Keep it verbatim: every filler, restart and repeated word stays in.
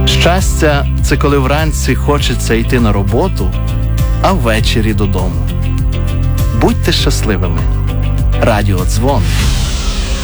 Щастя – це коли вранці хочеться йти на роботу, а ввечері додому. Будьте щасливими. Радіодзвон.